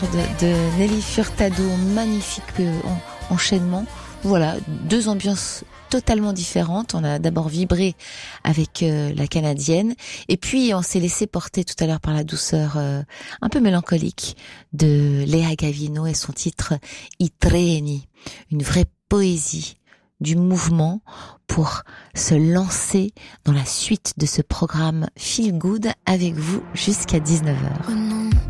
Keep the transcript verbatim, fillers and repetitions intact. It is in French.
De, de Nelly Furtado, magnifique euh, en, enchaînement. Voilà, deux ambiances totalement différentes. On a d'abord vibré avec euh, la canadienne, et puis on s'est laissé porter tout à l'heure par la douceur euh, un peu mélancolique de Lea Gavino et son titre I treni, une vraie poésie du mouvement pour se lancer dans la suite de ce programme Feel Good avec vous jusqu'à dix-neuf heures. Oh non.